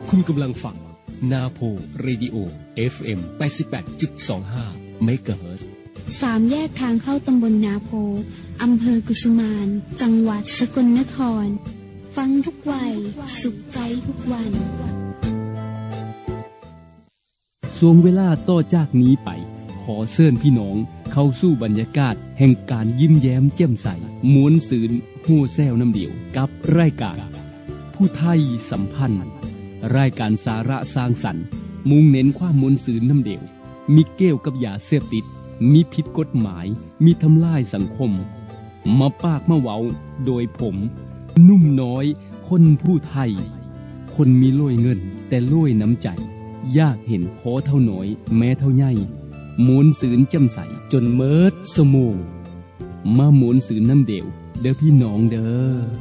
คุณกำลังฟังนาโพเรดิโอ FM 88.25 เมกะเฮิรตซ์ 3 แยกทางเข้าตำบลนาโพอำเภอกุสุมานจังหวัดสกลนครฟังทุกวัยสุขใจทุกวันช่วงเวลาต่อจากนี้ไปขอเชิญพี่น้องเข้าสู่บรรยากาศแห่งการยิ้มแย้มแจ่มใสม้วนซื่นฮู้แซวน้ำเดียวกับรายการผู้ไทยสัมพันธ์รายการสาระสร้างสรรค์มุ่งเน้นความม้วนซื่นน้ำเดียวมีเกี่ยวกับยาเสพติดมีผิดกฎหมายมีทำลายสังคมมาปากมาเว้าโดยผมนุ่มน้อยคนผู้ไทยคนมีโล่ยเงินแต่โล่ยน้ำใจอยากเห็นขอเท่าน้อยแม้เท่าใหญ่ม้วนซื่นแจ่มใสจนเมิดสมองมาม้วนซื่นน้ำเดียวเด้อพี่น้องเด้อ